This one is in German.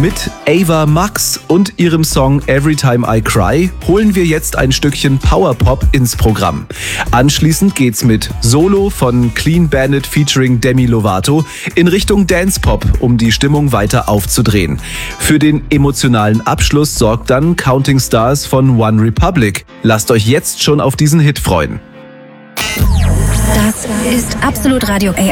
Mit Ava Max und ihrem Song Every Time I Cry holen wir jetzt ein Stückchen Powerpop ins Programm. Anschließend geht's mit Solo von Clean Bandit featuring Demi Lovato in Richtung Dancepop, um die Stimmung weiter aufzudrehen. Für den emotionalen Abschluss sorgt dann Counting Stars von One Republic. Lasst euch jetzt schon auf diesen Hit freuen. Das ist Absolut Radio AM.